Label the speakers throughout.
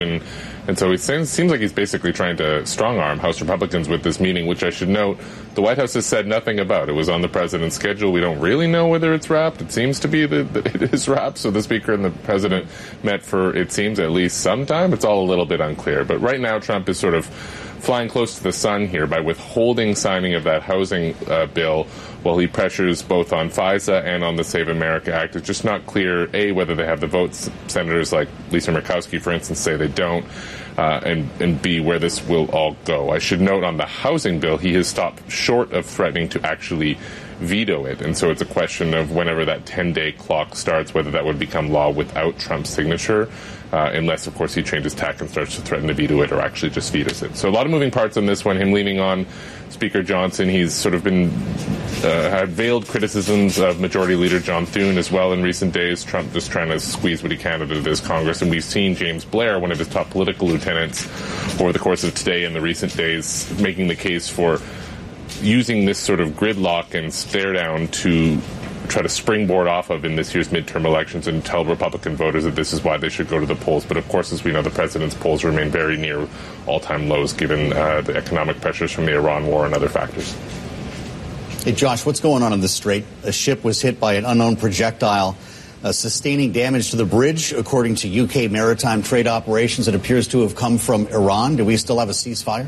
Speaker 1: And so it seems like he's basically trying to strong-arm House Republicans with this meeting, which I should note, the White House has said nothing about. It was on the president's schedule. We don't really know whether it's wrapped. It seems to be that it is wrapped. So the speaker and the president met for, it seems, at least some time. It's all a little bit unclear. But right now, Trump is sort of flying close to the sun here by withholding signing of that housing bill while he pressures both on FISA and on the Save America Act. It's just not clear, A, whether they have the votes. Senators like Lisa Murkowski, for instance, say they don't, and B, where this will all go. I should note on the housing bill, he has stopped short of threatening to actually veto it. And so it's a question of whenever that 10-day clock starts, whether that would become law without Trump's signature, unless, of course, he changes tack and starts to threaten to veto it or actually just vetoes it. So a lot of moving parts on this one, him leaning on Speaker Johnson. He's sort of been had veiled criticisms of Majority Leader John Thune as well in recent days. Trump just trying to squeeze what he can out of this Congress. And we've seen James Blair, one of his top political lieutenants, over the course of today and the recent days, making the case for using this sort of gridlock and stare down to try to springboard off of in this year's midterm elections and tell Republican voters that this is why they should go to the polls. But of course, as we know, the president's polls remain very near all-time lows given the economic pressures from the Iran war and other factors.
Speaker 2: Hey, Josh, what's going on the strait? A ship was hit by an unknown projectile, sustaining damage to the bridge. According to UK maritime trade operations, it appears to have come from Iran. Do we still have a ceasefire?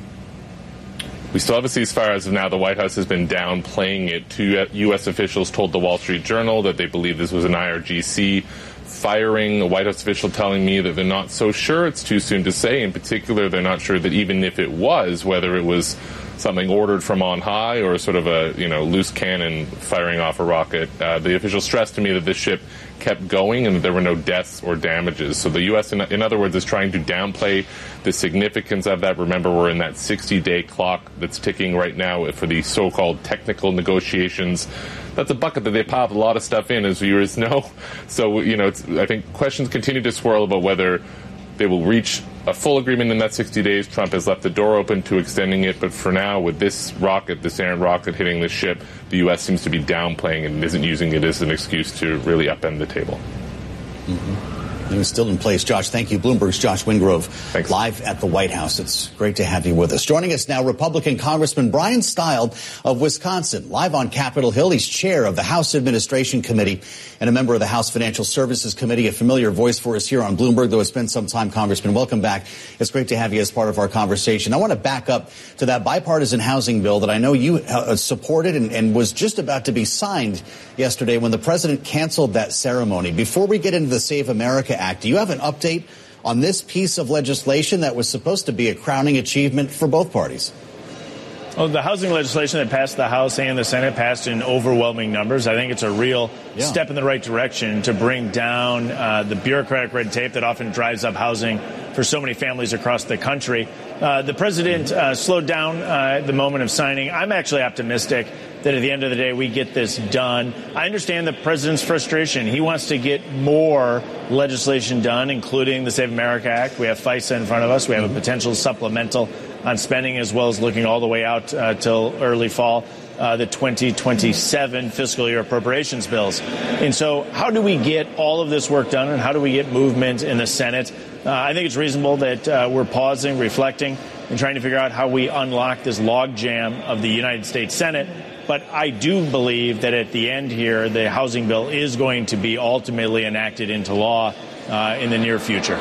Speaker 1: We still have a ceasefire as of now. The White House has been downplaying it. Two U.S. officials told the Wall Street Journal that they believe this was an IRGC firing. A White House official telling me that they're not so sure. It's too soon to say. In particular, they're not sure that even if it was, whether it was something ordered from on high or sort of a loose cannon firing off a rocket. The official stressed to me that this ship kept going and that there were no deaths or damages. So the U.S., in other words, is trying to downplay the significance of that. Remember, we're in that 60-day clock that's ticking right now for the so-called technical negotiations. That's a bucket that they piled a lot of stuff in, as viewers know. So, I think questions continue to swirl about whether they will reach a full agreement in that 60 days. Trump has left the door open to extending it. But for now, with this Saran rocket hitting this ship, the U.S. seems to be downplaying it and isn't using it as an excuse to really upend the table.
Speaker 2: Mm-hmm. It's still in place. Josh, thank you. Bloomberg's Josh Wingrove,
Speaker 1: Thanks.
Speaker 2: Live at the White House. It's great to have you with us. Joining us now, Republican Congressman Brian Stild of Wisconsin, live on Capitol Hill. He's chair of the House Administration Committee and a member of the House Financial Services Committee, a familiar voice for us here on Bloomberg, though it's been some time, Congressman. Welcome back. It's great to have you as part of our conversation. I want to back up to that bipartisan housing bill that I know you supported and was just about to be signed yesterday when the president canceled that ceremony. Before we get into the Save America Act, do you have an update on this piece of legislation that was supposed to be a crowning achievement for both parties?
Speaker 3: Well, the housing legislation that passed the House and the Senate passed in overwhelming numbers. I think it's a real step in the right direction to bring down the bureaucratic red tape that often drives up housing for so many families across the country. The president slowed down at the moment of signing. I'm actually optimistic that at the end of the day we get this done. I understand the president's frustration. He wants to get more legislation done, including the Save America Act. We have FISA in front of us. We have a potential supplemental on spending, as well as looking all the way out till early fall, the 2027 fiscal year appropriations bills. And so how do we get all of this work done, and how do we get movement in the Senate? I think it's reasonable that we're pausing, reflecting, and trying to figure out how we unlock this logjam of the United States Senate. But I do believe that at the end here, the housing bill is going to be ultimately enacted into law in the near future.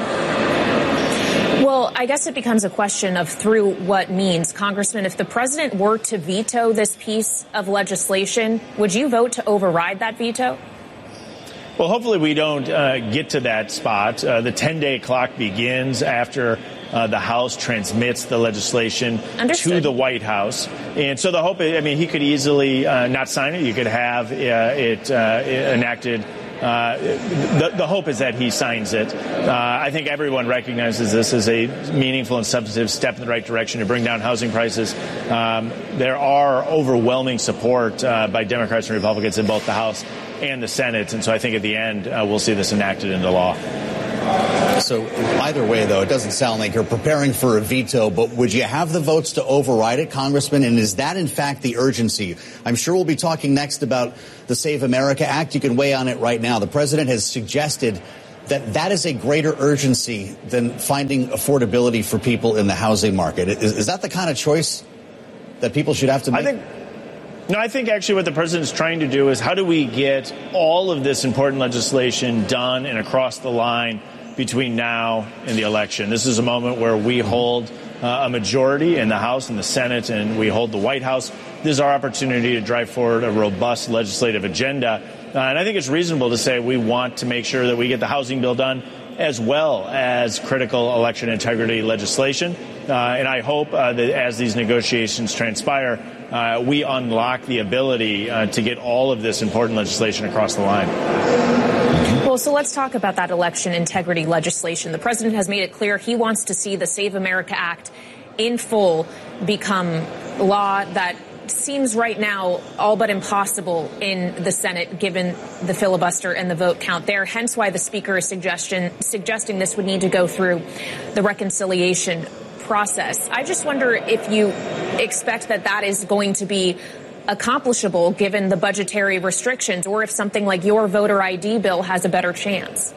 Speaker 4: Well, I guess it becomes a question of through what means. Congressman, if the president were to veto this piece of legislation, would you vote to override that veto?
Speaker 3: Well, hopefully we don't get to that spot. The 10-day clock begins after the House transmits the legislation to the White House. And so the hope, he could easily not sign it. You could have it enacted. The hope is that he signs it. I think everyone recognizes this as a meaningful and substantive step in the right direction to bring down housing prices. There are overwhelming support by Democrats and Republicans in both the House and the Senate. And so I think at the end, we'll see this enacted into law.
Speaker 2: So either way, though, it doesn't sound like you're preparing for a veto, but would you have the votes to override it, Congressman? And is that, in fact, the urgency? I'm sure we'll be talking next about the Save America Act. You can weigh on it right now. The president has suggested that is a greater urgency than finding affordability for people in the housing market. Is that the kind of choice that people should have to make?
Speaker 3: I think actually what the president's trying to do is how do we get all of this important legislation done and across the line between now and the election. This is a moment where we hold a majority in the House and the Senate, and we hold the White House. This is our opportunity to drive forward a robust legislative agenda. And I think it's reasonable to say we want to make sure that we get the housing bill done as well as critical election integrity legislation. And I hope that as these negotiations transpire, we unlock the ability to get all of this important legislation across the line.
Speaker 4: Well, so let's talk about that election integrity legislation. The president has made it clear he wants to see the Save America Act in full become law. That seems right now all but impossible in the Senate, given the filibuster and the vote count there. Hence why the speaker is suggesting this would need to go through the reconciliation process. I just wonder if you expect that is going to be accomplishable given the budgetary restrictions, or if something like your voter ID bill has a better chance.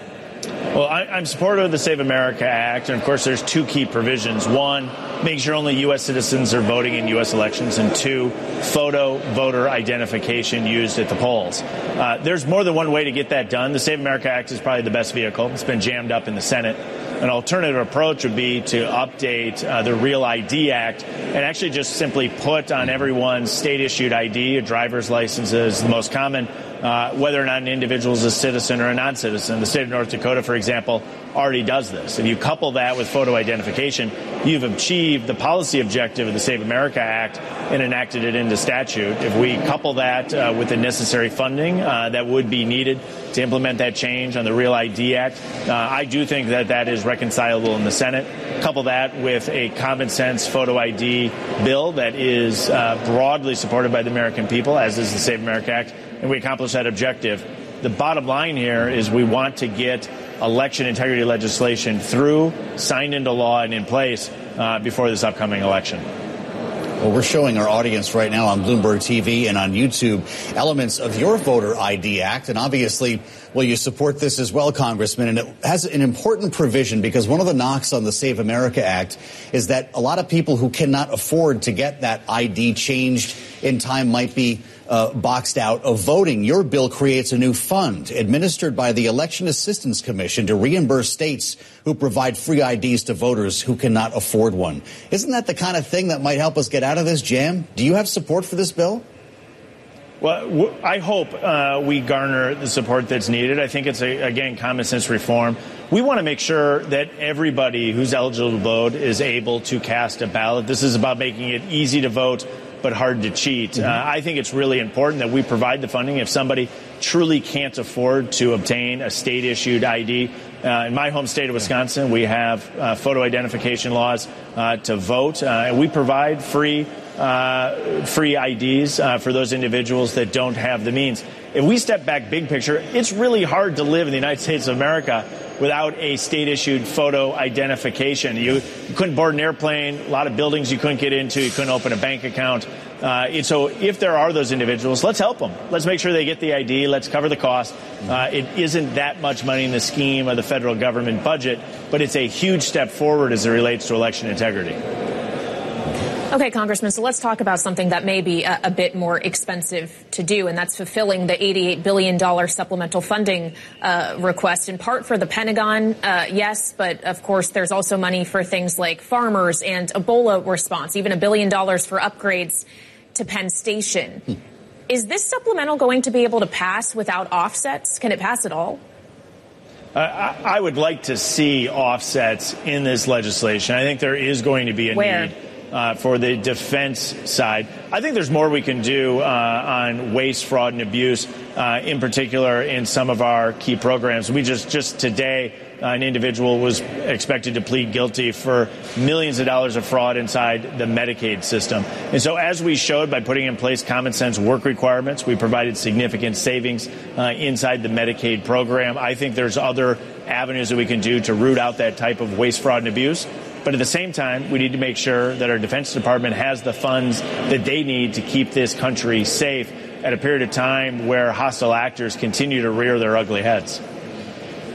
Speaker 3: Well, I'm supportive of the Save America Act, and of course there's two key provisions. One, making sure only U.S. citizens are voting in U.S. elections, and two, photo voter identification used at the polls. There's more than one way to get that done. The Save America Act is probably the best vehicle. It's been jammed up in the Senate. An alternative approach would be to update the Real ID Act and actually just simply put on everyone's state-issued ID, a driver's license is the most common, whether or not an individual is a citizen or a non-citizen. The state of North Dakota, for example, already does this. If you couple that with photo identification, you've achieved the policy objective of the Save America Act and enacted it into statute. If we couple that with the necessary funding that would be needed to implement that change on the Real ID Act, I do think that is reconcilable in the Senate. Couple that with a common sense photo ID bill that is broadly supported by the American people, as is the Save America Act, and we accomplish that objective. The bottom line here is we want to get election integrity legislation through, signed into law, and in place before this upcoming election.
Speaker 2: Well, we're showing our audience right now on Bloomberg TV and on YouTube elements of your Voter ID Act. And obviously, well, you support this as well, Congressman. And it has an important provision because one of the knocks on the Save America Act is that a lot of people who cannot afford to get that ID changed in time might be boxed out of voting. Your bill creates a new fund administered by the Election Assistance Commission to reimburse states who provide free IDs to voters who cannot afford one. Isn't that the kind of thing that might help us get out of this jam? Do you have support for this bill?
Speaker 3: Well, I hope we garner the support that's needed. I think it's, again, common sense reform. We want to make sure that everybody who's eligible to vote is able to cast a ballot. This is about making it easy to vote but hard to cheat. I think it's really important that we provide the funding. If somebody truly can't afford to obtain a state-issued ID, in my home state of Wisconsin, we have photo identification laws to vote. And we provide free IDs for those individuals that don't have the means. If we step back big picture, it's really hard to live in the United States of America without a state-issued photo identification. You couldn't board an airplane, a lot of buildings you couldn't get into, you couldn't open a bank account. And so if there are those individuals, let's help them. Let's make sure they get the ID. Let's cover the cost. It isn't that much money in the scheme of the federal government budget, but it's a huge step forward as it relates to election integrity.
Speaker 4: Okay, Congressman, so let's talk about something that may be a bit more expensive to do, and that's fulfilling the $88 billion supplemental funding request, in part for the Pentagon, yes, but of course there's also money for things like farmers and Ebola response, even $1 billion for upgrades to Penn Station. Is this supplemental going to be able to pass without offsets? Can it pass at all?
Speaker 3: I would like to see offsets in this legislation. I think there is going to be a need for the defense side. I think there's more we can do on waste, fraud, and abuse, in particular in some of our key programs. We just today, an individual was expected to plead guilty for millions of dollars of fraud inside the Medicaid system. And so as we showed by putting in place common sense work requirements, we provided significant savings inside the Medicaid program. I think there's other avenues that we can do to root out that type of waste, fraud, and abuse. But at the same time, we need to make sure that our Defense Department has the funds that they need to keep this country safe at a period of time where hostile actors continue to rear their ugly heads.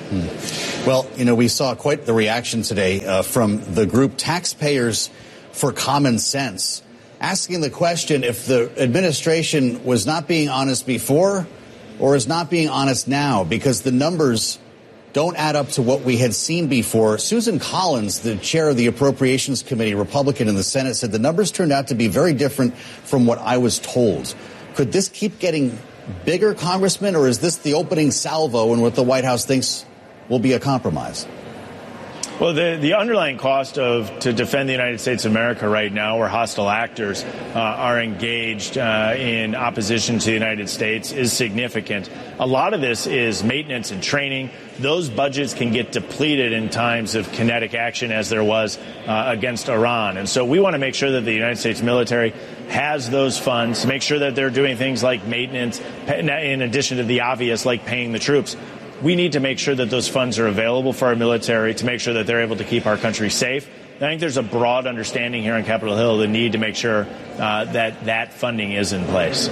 Speaker 2: Well, we saw quite the reaction today from the group Taxpayers for Common Sense, asking the question if the administration was not being honest before or is not being honest now, because the numbers don't add up to what we had seen before. Susan Collins, the chair of the Appropriations Committee, Republican in the Senate, said the numbers turned out to be very different from what I was told. Could this keep getting bigger, Congressman, or is this the opening salvo and what the White House thinks will be a compromise?
Speaker 3: Well, the underlying cost to defend the United States of America right now, where hostile actors are engaged in opposition to the United States, is significant. A lot of this is maintenance and training. Those budgets can get depleted in times of kinetic action, as there was against Iran. And so we want to make sure that the United States military has those funds, to make sure that they're doing things like maintenance, in addition to the obvious, like paying the troops. We need to make sure that those funds are available for our military to make sure that they're able to keep our country safe. I think there's a broad understanding here on Capitol Hill the need to make sure that funding is in place.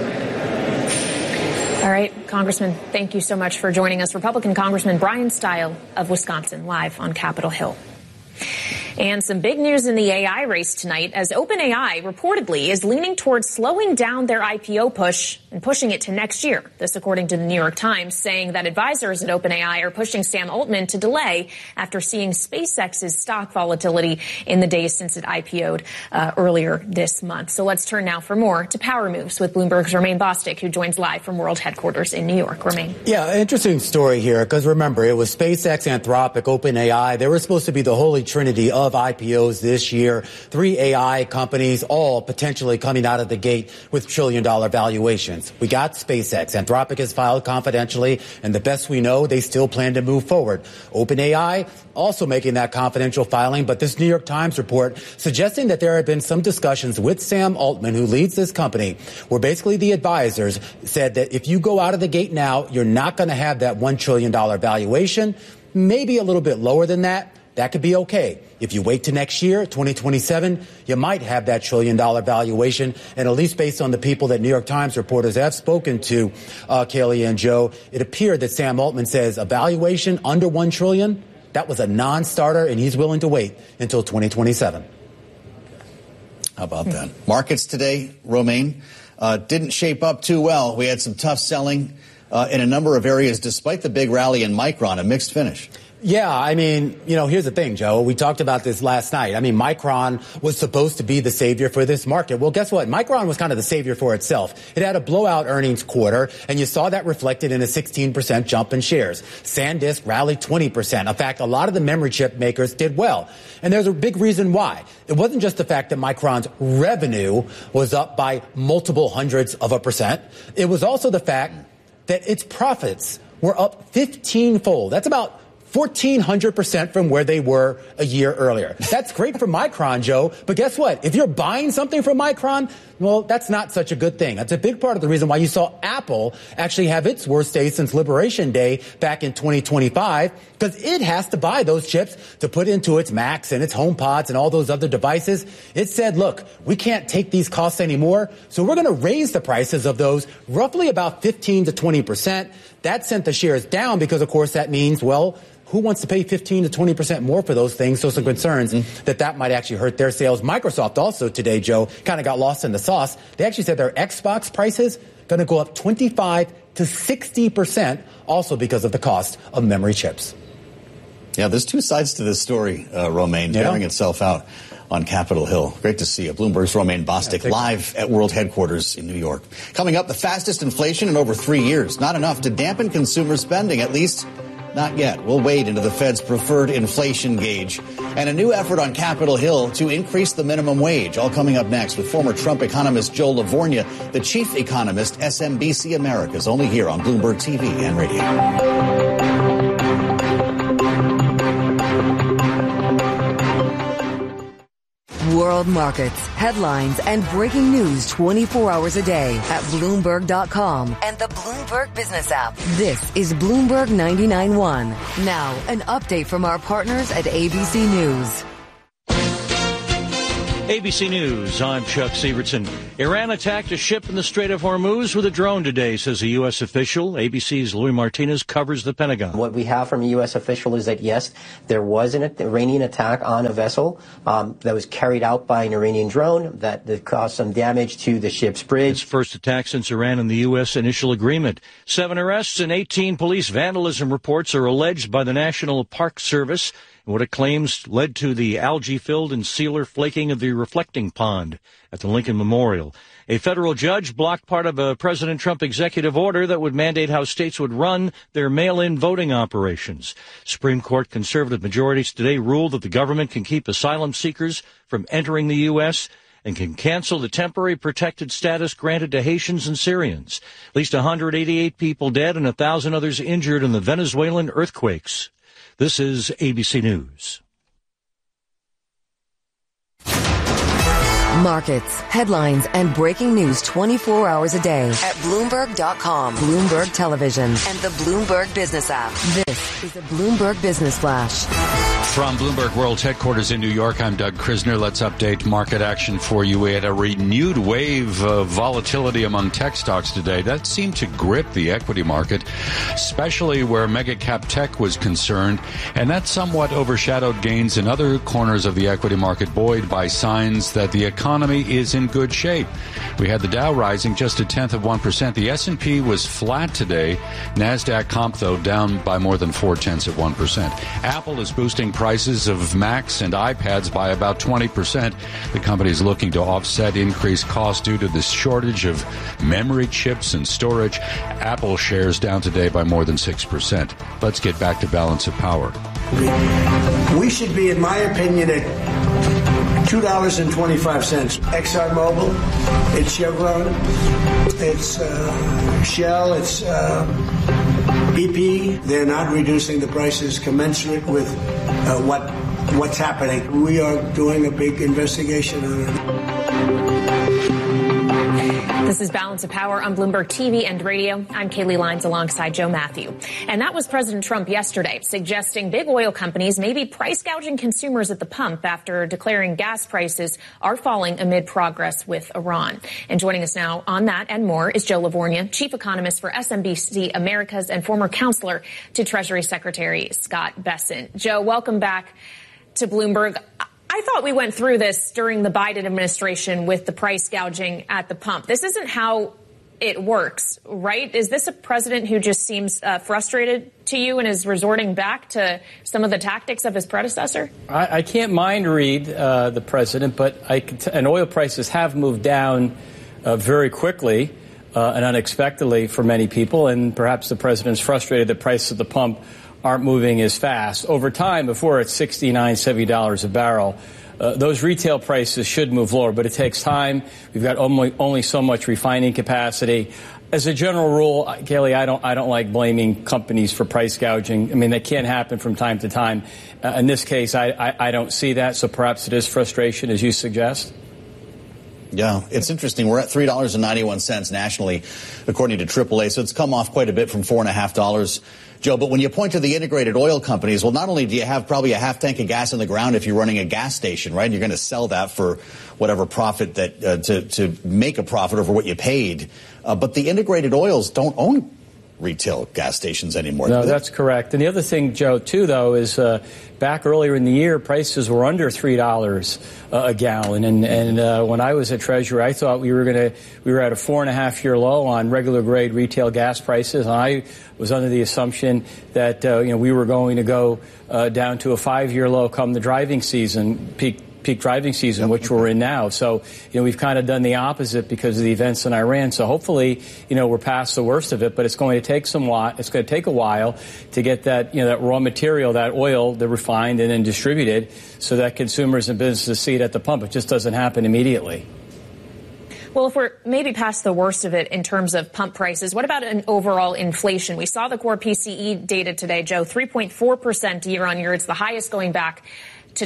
Speaker 4: All right, Congressman, thank you so much for joining us. Republican Congressman Brian Stile of Wisconsin, live on Capitol Hill. And some big news in the AI race tonight, as OpenAI reportedly is leaning towards slowing down their IPO push and pushing it to next year. This according to the New York Times, saying that advisors at OpenAI are pushing Sam Altman to delay after seeing SpaceX's stock volatility in the days since it IPO'd earlier this month. So let's turn now for more to Power Moves with Bloomberg's Romaine Bostick, who joins live from World Headquarters in New York. Romaine.
Speaker 5: Yeah, interesting story here, because remember, it was SpaceX, Anthropic, OpenAI. They were supposed to be the holy trinity of IPOs this year. 3 AI companies, all potentially coming out of the gate with trillion-dollar valuations. We got SpaceX. Anthropic has filed confidentially, and the best we know, they still plan to move forward. OpenAI also making that confidential filing, but this New York Times report suggesting that there have been some discussions with Sam Altman, who leads this company, where basically the advisors said that if you go out of the gate now, you're not going to have that $1 trillion valuation, maybe a little bit lower than that. That could be okay. If you wait to next year, 2027, you might have that $1 trillion valuation. And at least based on the people that New York Times reporters have spoken to, Kaylee and Joe, it appeared that Sam Altman says a valuation under $1 trillion, that was a non-starter, and he's willing to wait until 2027.
Speaker 2: How about that? Markets today, Romaine, didn't shape up too well. We had some tough selling in a number of areas, despite the big rally in Micron, a mixed finish.
Speaker 5: Yeah, I mean, here's the thing, Joe. We talked about this last night. I mean, Micron was supposed to be the savior for this market. Well, guess what? Micron was kind of the savior for itself. It had a blowout earnings quarter, and you saw that reflected in a 16% jump in shares. SanDisk rallied 20%. In fact, a lot of the memory chip makers did well. And there's a big reason why. It wasn't just the fact that Micron's revenue was up by multiple hundreds of a percent. It was also the fact that its profits were up 15-fold. That's about 1,400% from where they were a year earlier. That's great for Micron, Joe. But guess what? If you're buying something from Micron, well, that's not such a good thing. That's a big part of the reason why you saw Apple actually have its worst day since Liberation Day back in 2025, because it has to buy those chips to put into its Macs and its HomePods and all those other devices. It said, look, we can't take these costs anymore, so we're going to raise the prices of those roughly about 15 to 20%. That sent the shares down because, of course, that means, well, who wants to pay 15 to 20% more for those things? So some concerns that might actually hurt their sales. Microsoft also today, Joe, kind of got lost in the sauce. They actually said their Xbox prices going to go up 25 to 60%, also because of the cost of memory chips.
Speaker 2: Yeah, there's two sides to this story, Romaine, bearing itself out on Capitol Hill. Great to see you. Bloomberg's Romaine Bostick live at World Headquarters in New York. Coming up, the fastest inflation in over 3 years. Not enough to dampen consumer spending, at least not yet. We'll wade into the Fed's preferred inflation gauge and a new effort on Capitol Hill to increase the minimum wage. All coming up next with former Trump economist Joe Livornia, the chief economist, SMBC Americas, only here on Bloomberg TV and radio.
Speaker 6: World markets, headlines, and breaking news 24 hours a day at Bloomberg.com and the Bloomberg Business app. This is Bloomberg 99.1. Now, an update from our partners at ABC News.
Speaker 7: ABC News, I'm Chuck Sievertson. Iran attacked a ship in the Strait of Hormuz with a drone today, says a U.S. official. ABC's Louis Martinez covers the Pentagon.
Speaker 8: What we have from a U.S. official is that, yes, there was an Iranian attack on a vessel that was carried out by an Iranian drone that caused some damage to the ship's bridge.
Speaker 7: It's first attack since Iran and the U.S. initial agreement. 7 arrests and 18 police vandalism reports are alleged by the National Park Service in what it claims led to the algae-filled and sealer flaking of the reflecting pond at the Lincoln Memorial. A federal judge blocked part of a President Trump executive order that would mandate how states would run their mail-in voting operations. Supreme Court conservative majorities today ruled that the government can keep asylum seekers from entering the U.S. and can cancel the temporary protected status granted to Haitians and Syrians. At least 188 people dead and 1,000 others injured in the Venezuelan earthquakes. This is ABC News.
Speaker 6: Markets, headlines, and breaking news 24 hours a day at Bloomberg.com, Bloomberg Television, and the Bloomberg Business app. This is the Bloomberg Business Flash.
Speaker 9: From Bloomberg World Headquarters in New York, I'm Doug Krisner. Let's update market action for you. We had a renewed wave of volatility among tech stocks today. That seemed to grip the equity market, especially where mega-cap tech was concerned, and that somewhat overshadowed gains in other corners of the equity market, buoyed by signs that the economy is in good shape. We had the Dow rising just 0.1%. The S&P was flat today. NASDAQ comp, though, down by more than 0.4%. Apple is boosting prices of Macs and iPads by about 20%. The company is looking to offset increased costs due to the shortage of memory chips and storage. Apple shares down today by more than 6%. Let's get back to balance of power.
Speaker 10: We should be, in my opinion, at $2.25. ExxonMobil, it's Chevron, it's Shell, it's BP. They're not reducing the prices commensurate with what's happening. We are doing a big investigation on it.
Speaker 4: This is Balance of Power on Bloomberg TV and radio. I'm Kaylee Lyons alongside Joe Matthew. And that was President Trump yesterday, suggesting big oil companies may be price gouging consumers at the pump after declaring gas prices are falling amid progress with Iran. And joining us now on that and more is Joe Livornia, chief economist for SMBC Americas and former counselor to Treasury Secretary Scott Bessent. Joe, welcome back to Bloomberg. I thought we went through this during the Biden administration with the price gouging at the pump. This isn't how it works, right? Is this a president who just seems frustrated to you and is resorting back to some of the tactics of his predecessor?
Speaker 11: I can't mind read the president, but and oil prices have moved down very quickly and unexpectedly for many people, and perhaps the president's frustrated the price at the pump aren't moving as fast. Over time, before it's $69, $70 a barrel, those retail prices should move lower, but it takes time. We've got only so much refining capacity. As a general rule, Kaylee, I don't like blaming companies for price gouging. I mean, that can happen from time to time. In this case, I don't see that, so perhaps it is frustration, as you suggest.
Speaker 2: Yeah, it's interesting. We're at $3.91 nationally, according to AAA, so it's come off quite a bit from $4.50. Joe, but when you point to the integrated oil companies, well, not only do you have probably a half tank of gas in the ground if you're running a gas station, right? And you're going to sell that for whatever profit that to make a profit over what you paid. But the integrated oils don't own retail gas stations anymore.
Speaker 11: No, that's correct. And the other thing, Joe, too, though, is back earlier in the year, prices were under $3 a gallon. And when I was a treasurer, I thought we were at a 4.5-year low on regular grade retail gas prices. And I was under the assumption that we were going to go down to a 5-year low come the driving season, peak driving season, which we're in now. So, we've kind of done the opposite because of the events in Iran. So hopefully, we're past the worst of it, but it's going to take it's going to take a while to get that, that raw material, that oil, the refined and then distributed so that consumers and businesses see it at the pump. It just doesn't happen immediately.
Speaker 4: Well, if we're maybe past the worst of it in terms of pump prices, what about an overall inflation? We saw the core PCE data today, Joe, 3.4% year on year. It's the highest going back to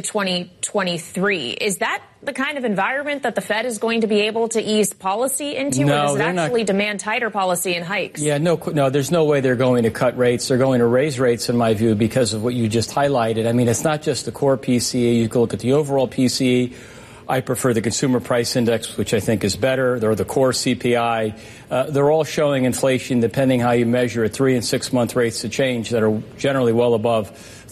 Speaker 4: 2023. Is that the kind of environment that the Fed is going to be able to ease policy into, or does it actually demand tighter policy and hikes?
Speaker 11: Yeah, no, there's no way they're going to cut rates. They're going to raise rates, in my view, because of what you just highlighted. I mean, it's not just the core PCE. You can look at the overall PCE. I prefer the consumer price index, which I think is better. They're the core CPI. They're all showing inflation, depending how you measure it, 3 and 6 month rates of change that are generally well above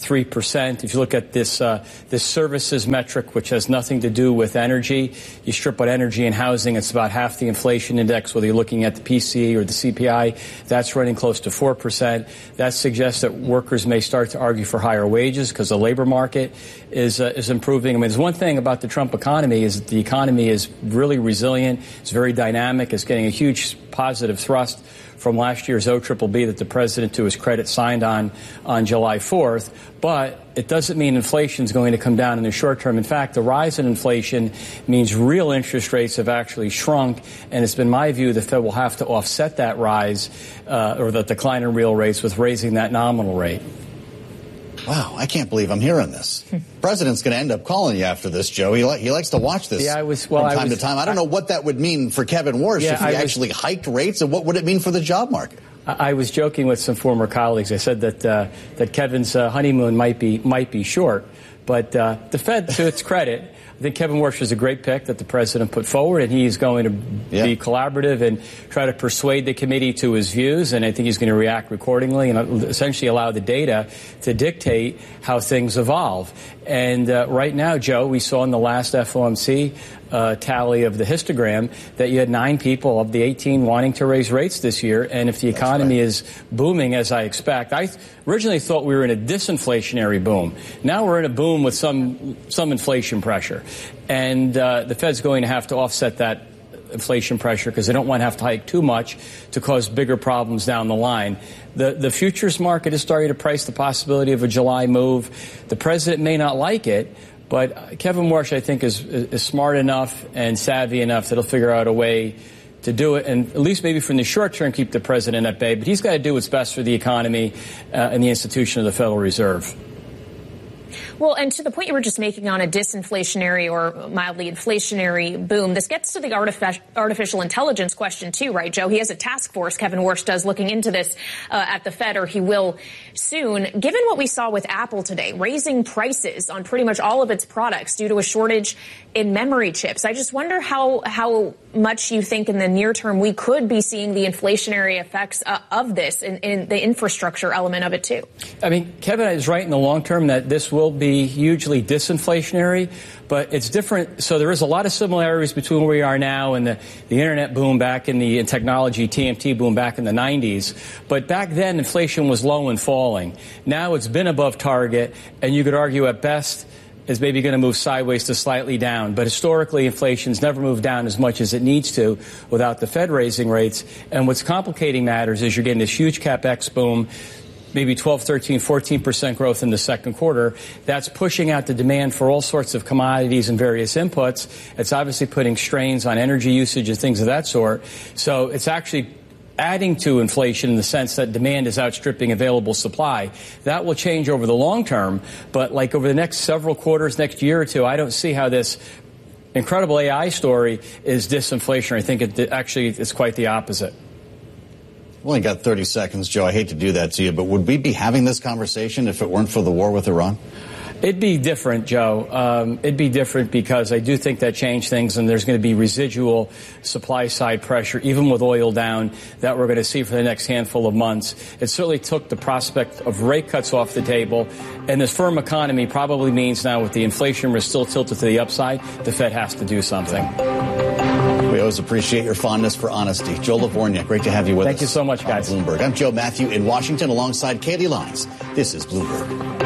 Speaker 11: 3%. If you look at this services metric, which has nothing to do with energy, you strip out energy and housing, it's about half the inflation index, whether you're looking at the PCE or the CPI. That's running close to 4%. That suggests that workers may start to argue for higher wages because the labor market is improving. I mean, there's one thing about the Trump economy is that the economy is really resilient. It's very dynamic. It's getting a huge positive thrust from last year's OBBB that the president, to his credit, signed on July 4th. But it doesn't mean inflation is going to come down in the short term. In fact, the rise in inflation means real interest rates have actually shrunk. And it's been my view the Fed will have to offset that rise or the decline in real rates with raising that nominal rate.
Speaker 2: Wow, I can't believe I'm hearing this. President's going to end up calling you after this, Joe. He likes to watch this from time to time. I don't know what that would mean for Kevin Warsh if he actually hiked rates, and what would it mean for the job market?
Speaker 11: I was joking with some former colleagues. I said that Kevin's honeymoon might be short, but the Fed, to its credit, I think Kevin Warsh is a great pick that the president put forward, and he's going to be collaborative and try to persuade the committee to his views, and I think he's going to react accordingly and essentially allow the data to dictate how things evolve. And right now, Joe, we saw in the last FOMC tally of the histogram that you had 9 people of the 18 wanting to raise rates this year. And if the economy is booming, as I expect, I originally thought we were in a disinflationary boom. Now we're in a boom with some inflation pressure. And the Fed's going to have to offset that inflation pressure because they don't want to have to hike too much to cause bigger problems down the line. The futures market is starting to price the possibility of a July move. The president may not like it, but Kevin Warsh, I think, is smart enough and savvy enough that he'll figure out a way to do it, and at least maybe from the short term keep the president at bay. But he's got to do what's best for the economy and the institution of the Federal Reserve.
Speaker 4: Well, and to the point you were just making on a disinflationary or mildly inflationary boom, this gets to the artificial intelligence question too, right, Joe? He has a task force, Kevin Warsh does, looking into this at the Fed, or he will soon. Given what we saw with Apple today, raising prices on pretty much all of its products due to a shortage in memory chips, I just wonder how much you think in the near term we could be seeing the inflationary effects of this in the infrastructure element of it too.
Speaker 11: I mean, Kevin is right in the long term that this will be hugely disinflationary, but it's different. So there is a lot of similarities between where we are now and the internet boom back in the technology TMT boom back in the 90s. But back then, inflation was low and falling. Now it's been above target, and you could argue at best is maybe going to move sideways to slightly down. But historically, inflation's never moved down as much as it needs to without the Fed raising rates. And what's complicating matters is you're getting this huge CapEx boom, maybe 12, 13, 14% growth in the second quarter. That's pushing out the demand for all sorts of commodities and various inputs. It's obviously putting strains on energy usage and things of that sort. So it's actually adding to inflation in the sense that demand is outstripping available supply. That will change over the long term, but like over the next several quarters, next year or two, I don't see how this incredible AI story is disinflationary. I think it's quite the opposite.
Speaker 2: We've only got 30 seconds, Joe. I hate to do that to you, but would we be having this conversation if it weren't for the war with Iran?
Speaker 11: It'd be different, Joe. It'd be different because I do think that changed things, and there's going to be residual supply-side pressure, even with oil down, that we're going to see for the next handful of months. It certainly took the prospect of rate cuts off the table, and this firm economy probably means now with the inflation risk still tilted to the upside, the Fed has to do something.
Speaker 2: We always appreciate your fondness for honesty. Joe Lavorgna, great to have you with us.
Speaker 11: Thank you so much, guys.
Speaker 2: Bloomberg. I'm Joe Matthew in Washington alongside Katie Lyons. This is Bloomberg.